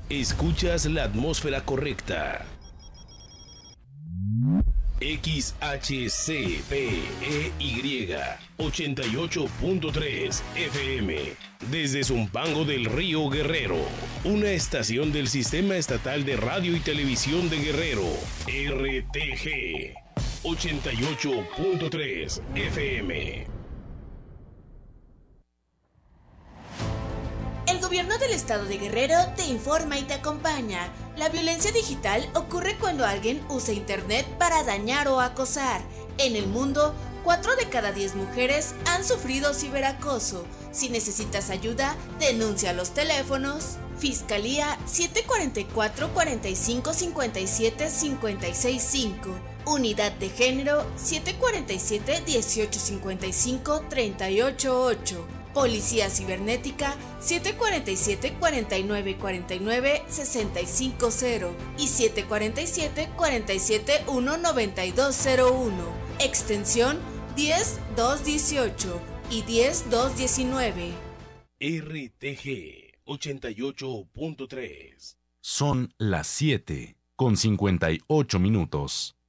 Escuchas la atmósfera correcta. XHCPEY 88.3 FM desde Zumpango del Río Guerrero, una estación del Sistema Estatal de Radio y Televisión de Guerrero, RTG 88.3 FM. El gobierno del estado de Guerrero te informa y te acompaña. La violencia digital ocurre cuando alguien usa internet para dañar o acosar. En el mundo, 4 de cada 10 mujeres han sufrido ciberacoso. Si necesitas ayuda, denuncia a los teléfonos Fiscalía 744-4557-565, Unidad de Género 747-1855-388, Policía Cibernética 747-4949-650 y 747-471-9201, extensión 10218 y 10219. RTG 88.3. Son las 7:58.